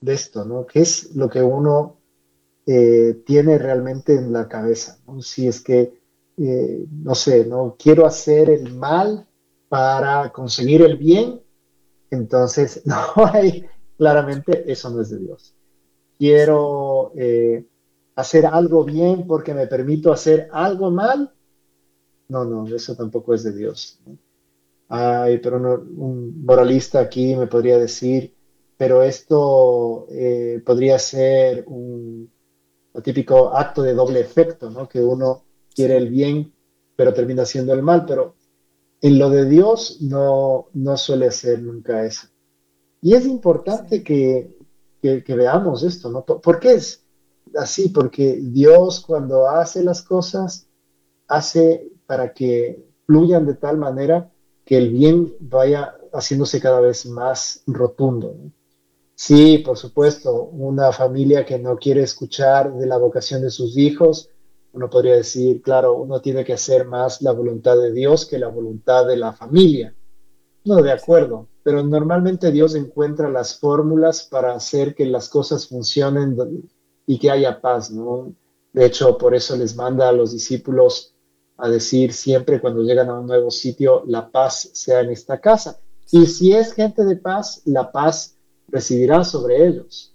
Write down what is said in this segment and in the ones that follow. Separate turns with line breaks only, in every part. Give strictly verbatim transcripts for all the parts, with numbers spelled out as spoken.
de esto, ¿no? ¿Qué es lo que uno eh, tiene realmente en la cabeza, ¿no? Si es que, eh, no sé, ¿no? Quiero hacer el mal para conseguir el bien, entonces, no hay, claramente eso no es de Dios.
Sí,
Quiero eh, hacer algo bien porque me permito hacer algo mal, no, no, eso tampoco es de Dios, ¿no? Ay, pero no- un moralista aquí me podría decir, pero esto eh, podría ser un el típico acto de doble efecto, ¿no? Que uno quiere
sí,
el bien, pero termina haciendo el mal, pero en lo de Dios no, no suele ser nunca eso. Y es importante
sí,
que, que, que veamos esto, ¿no? ¿Por, por qué es así? Porque Dios cuando hace las cosas, hace para que fluyan de tal manera que el bien vaya haciéndose cada vez más rotundo, ¿no? Sí, por supuesto, una familia que no quiere escuchar de la vocación de sus hijos, uno podría decir, claro, uno tiene que hacer más la voluntad de Dios que la voluntad de la familia. No, de
sí,
acuerdo, pero normalmente Dios encuentra las fórmulas para hacer que las cosas funcionen do- y que haya paz, ¿no? De hecho, por eso les manda a los discípulos a decir siempre cuando llegan a un nuevo sitio, la paz sea en esta casa. Y
sí,
si es gente de paz, la paz residirá sobre ellos.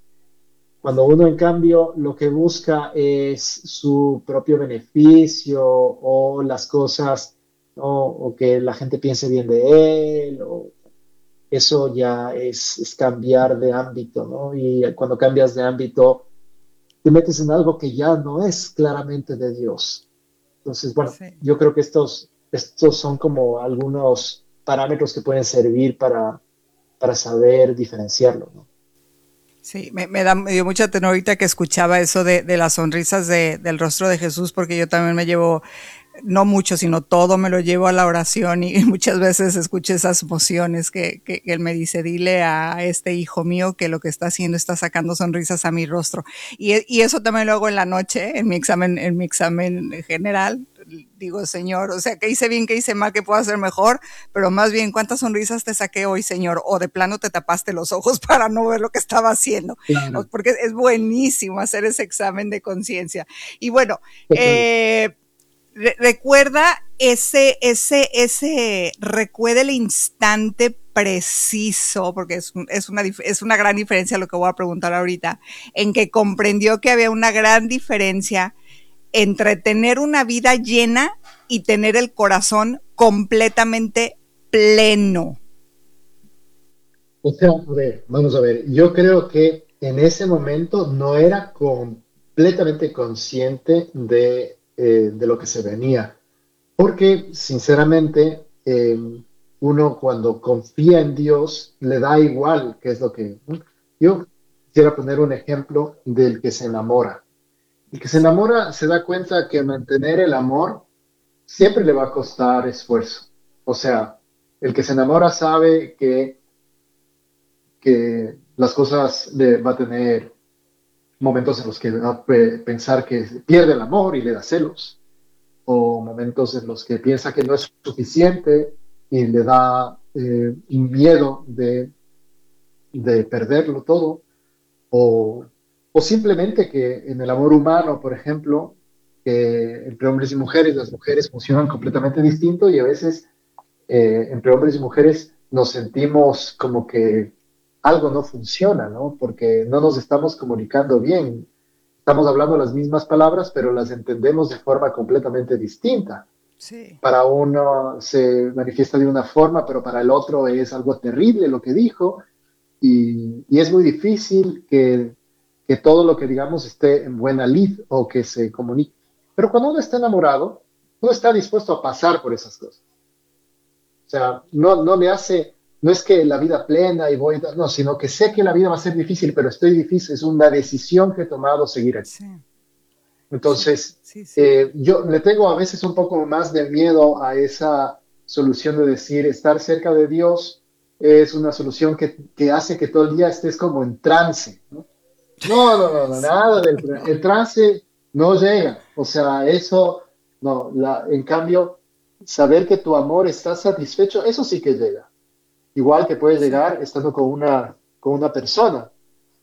Cuando
sí,
uno, en cambio, lo que busca es su propio beneficio o las cosas, ¿no? O que la gente piense bien de él, o eso ya es, es cambiar de ámbito, ¿no? Y cuando cambias de ámbito, te metes en algo que ya no es claramente de Dios. Entonces, bueno,
sí.
yo creo que estos, estos son como algunos parámetros que pueden servir para, para saber diferenciarlo, ¿no?
Sí, me, me da, me dio mucha ternura ahorita que escuchaba eso de, de las sonrisas de, del rostro de Jesús, porque yo también me llevo, no mucho, sino todo me lo llevo a la oración y, y muchas veces escucho esas emociones que, que, que él me dice, dile a este hijo mío que lo que está haciendo está sacando sonrisas a mi rostro. Y, y eso también lo hago en la noche, en mi examen, en mi examen general. Digo, Señor, o sea, que hice bien, que hice mal, que puedo hacer mejor, pero más bien, ¿cuántas sonrisas te saqué hoy, Señor? O de plano te tapaste los ojos para no ver lo que estaba haciendo,
Claro,
porque es buenísimo hacer ese examen de conciencia. Y bueno,
total.
eh, re recuerda ese, ese, ese, recuerda el instante preciso, porque es, es, una, es una gran diferencia lo que voy a preguntar ahorita, en que comprendió que había una gran diferencia entre tener una vida llena y tener el corazón completamente pleno.
O sea, a ver, vamos a ver, yo creo que en ese momento no era completamente consciente de, eh, de lo que se venía, porque sinceramente eh, uno cuando confía en Dios le da igual qué es lo que... ¿no? Yo quisiera poner un ejemplo del que se enamora. El que se
Sí,
enamora se da cuenta que mantener el amor siempre le va a costar esfuerzo. O sea, el que se enamora sabe que que las cosas de, va a tener momentos en los que va a pe- pensar que pierde el amor y le da celos, o momentos en los que piensa que no es suficiente y le da eh, un miedo de, de perderlo todo, o, o simplemente que en el amor humano, por ejemplo, que entre hombres y mujeres, las mujeres funcionan completamente distinto y a veces eh, entre hombres y mujeres nos sentimos como que algo no funciona, ¿no? Porque no nos estamos comunicando bien. Estamos hablando las mismas palabras, pero las entendemos de forma completamente distinta.
sí,
Para uno se manifiesta de una forma, pero para el otro es algo terrible lo que dijo y, y es muy difícil que, que todo lo que digamos esté en buena lid o que se comunique. Pero cuando uno está enamorado, uno está dispuesto a pasar por esas cosas. O sea, no, no me hace, no es que la vida plena y voy, no, sino que sé que la vida va a ser difícil, pero estoy difícil, es una decisión que he tomado seguir aquí.
sí, sí,
Entonces,
sí, sí,
eh, yo le tengo a veces un poco más de miedo a esa solución de decir, estar cerca de Dios es una solución que, que hace que todo el día estés como en trance, ¿no? No, no, no, no,
sí,
nada del tra- el trance no llega. O sea, eso, no, la, en cambio, saber que tu amor está satisfecho, eso sí que llega. Igual que puede
sí,
llegar estando con una, con una persona.